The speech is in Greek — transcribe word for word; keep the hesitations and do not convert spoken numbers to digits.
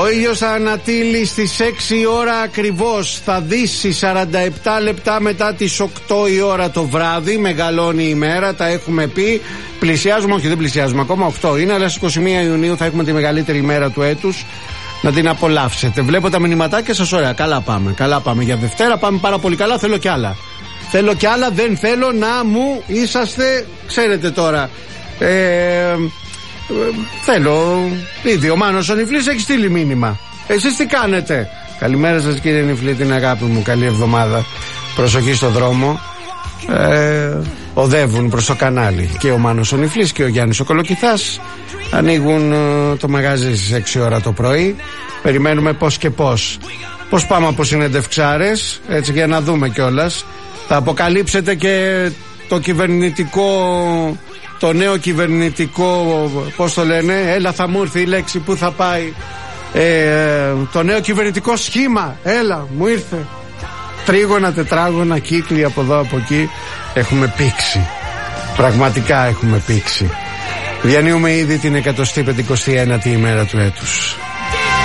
Ο ήλιος θα ανατείλει στις έξι η ώρα ακριβώς. Θα δύσει σαράντα επτά λεπτά μετά τις οκτώ η ώρα το βράδυ. Μεγαλώνει η ημέρα, τα έχουμε πει. Πλησιάζουμε, όχι δεν πλησιάζουμε ακόμα, οκτώ είναι, αλλά στις είκοσι μία Ιουνίου θα έχουμε τη μεγαλύτερη ημέρα του έτους. Να την απολαύσετε. Βλέπω τα μηνυματάκια σας, ωραία, καλά πάμε. Καλά πάμε για Δευτέρα, πάμε πάρα πολύ καλά, θέλω κι άλλα. Θέλω κι άλλα, δεν θέλω να μου είσαστε, ξέρετε τώρα. Ε, ε, θέλω, ήδη ο Μάνος ο Νιφλής έχει στείλει μήνυμα. Εσείς τι κάνετε? Καλημέρα σας κύριε Νιφλή, την αγάπη μου, καλή εβδομάδα. Προσοχή στο δρόμο. Ε, οδεύουν προς το κανάλι και ο Μάνος ο Νιφλής και ο Γιάννης ο Κολοκυθάς. Ανοίγουν ε, το μαγαζί στις έξι ώρα το πρωί. Περιμένουμε πώς και πώς. Πώς πάμε από συνεντευξάρες, έτσι, για να δούμε κιόλας. Θα αποκαλύψετε και το κυβερνητικό, το νέο κυβερνητικό, πώς το λένε, έλα θα μου ήρθε η λέξη, που θα πάει, ε, το νέο κυβερνητικό σχήμα, έλα μου ήρθε. Τρίγωνα, τετράγωνα, κύκλοι από εδώ από εκεί. Έχουμε πήξει. Πραγματικά έχουμε πήξει. Διανύουμε ήδη την εκατοστή πεντηκοστή ένατη ημέρα του έτους.